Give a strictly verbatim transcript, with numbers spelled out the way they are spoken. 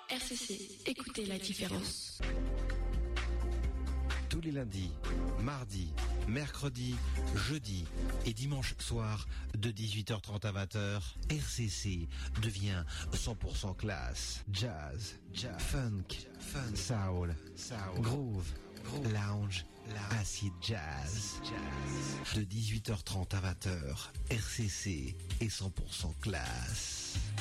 R C C, écoutez la différence. Tous les lundis, mardis, mercredis, jeudis et dimanche soir de dix-huit heures trente à vingt heures, R C C devient cent pour cent classe. Jazz, jazz, funk, fun, soul, soul, groove, groove, lounge, lounge, acid jazz. jazz. De dix-huit heures trente à vingt heures, R C C est cent pour cent classe.